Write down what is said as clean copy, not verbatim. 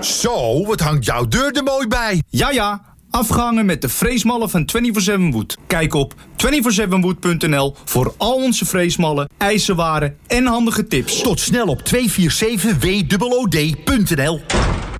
Zo, wat hangt jouw deur er mooi bij. Ja, afgehangen met de freesmallen van 24/7 Wood. Kijk op 247wood.nl voor al onze freesmallen, ijzerwaren en handige tips. Tot snel op 247wood.nl.